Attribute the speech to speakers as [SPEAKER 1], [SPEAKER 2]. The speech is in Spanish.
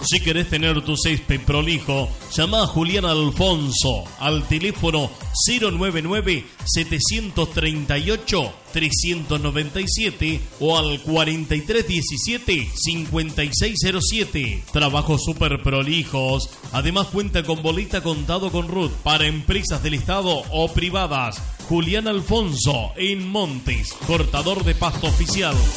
[SPEAKER 1] Si querés tener tu césped prolijo, llama a Julián Alfonso al teléfono 099-738-397 o al 4317-5607. Trabajos super prolijos. Además cuenta con boleta contado con RUT para empresas del Estado o privadas. Julián Alfonso en Montes, cortador de pasto oficial.